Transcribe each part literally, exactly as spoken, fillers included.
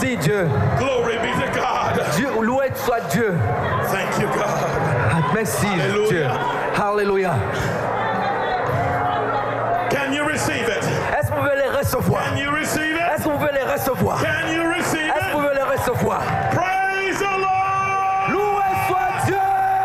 Merci Dieu. Glory be to God. Dieu, loué soit Dieu. Thank you, God. Merci Hallelujah. Dieu. Alléluia. Can you receive it? Est-ce que vous pouvez les recevoir? Can you receive it? Est-ce que vous pouvez les recevoir? Can you receive Est-ce que vous it? pouvez les recevoir? Praise the Lord. Loué soit Dieu.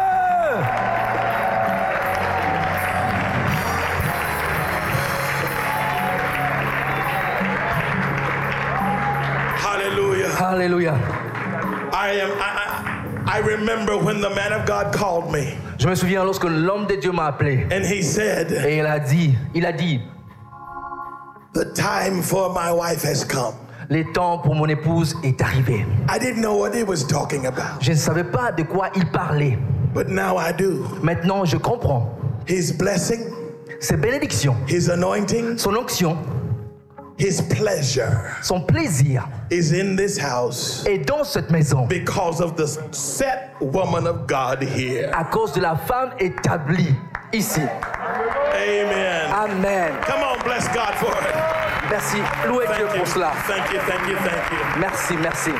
Hallelujah. Alléluia. I am. I, I, I remember when the man of God called me, Je me souviens lorsque l'homme de Dieu m'a appelé and he said, et il a dit, il a dit, "The time for my wife has come." le temps pour mon épouse est arrivé. I didn't know what he was talking about, Je ne savais pas de quoi il parlait. but now I do. Maintenant, je comprends. His blessing, Ses bénédictions, his anointing, son onction, his pleasure son plaisir is in this house est dans cette maison because of the set woman of God here. à cause de la femme établie ici. Amen. Amen. Come on, bless God for it. Merci. Louez Dieu Thank you, pour cela. thank you, thank you, thank you. Merci, merci.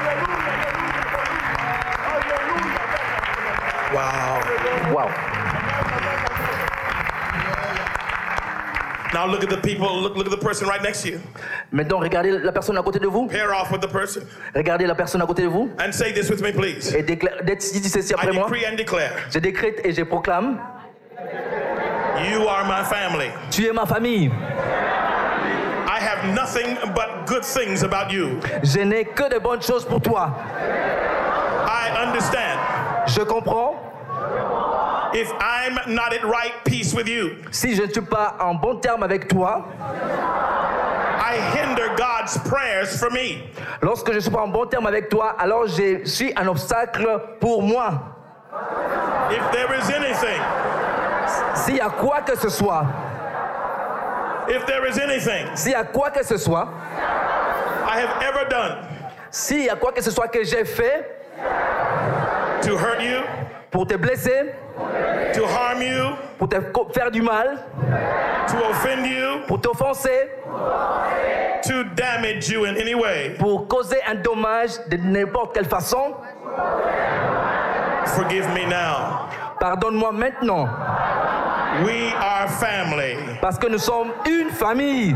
Wow. Wow. Now look at the people, look, look at the person right next to you. Maintenant, regardez la personne à côté de vous. Pair off with the person Regardez la personne à côté de vous. and say this with me, please. Et déclare, dites ceci I après moi. decree and declare, Je décrète et je proclame. you are my family. Tu es ma famille. I have nothing but good things about you. Je n'ai que de bonnes choses pour toi. I understand. Je comprends. If I'm not at right peace with you, Si je ne suis pas en bon terme avec toi, I hinder God's prayers for me. lorsque je ne suis pas en bon terme avec toi, alors je suis un obstacle pour moi. If there is anything, S'il y a quoi que ce soit, if there is anything s'il y a quoi que ce soit, I have ever done s'il y a quoi que ce soit que j'ai fait to hurt you, pour te blesser, to harm you, pour te co- faire du mal, to offend you, pour t'offenser, to damage you in any way, pour causer un dommage de n'importe quelle façon, forgive me now. pardonne-moi maintenant, We are family. parce que nous sommes une famille.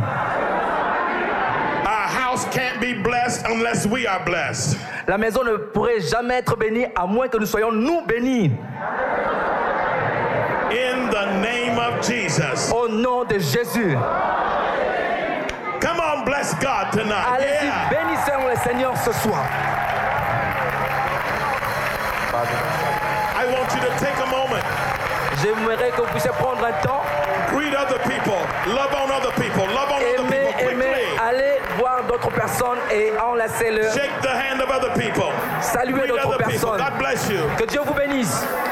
Our house can't be blessed unless we are blessed. La maison ne pourrait jamais être bénie à moins que nous soyons nous bénis. In the name of Jesus. Au nom de Jésus. Come on, bless God tonight. Allez-y, Yeah. bénissons le Seigneur ce soir. I want you to take a moment. J'aimerais que vous puissiez prendre un temps, Greet other people. Love on other people. Love on other aimer, people aimer, quickly. aller voir d'autres personnes et enlacer-le. Shake the hand of other people. Saluer Greet d'autres other people. personnes. God bless you. Que Dieu vous bénisse.